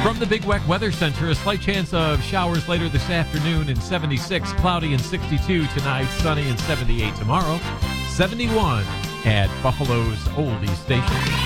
From the Big Weck Weather Center, a slight chance of showers later this afternoon and 76, cloudy and 62 tonight, sunny and 78 tomorrow, 71 at Buffalo's Oldie Station.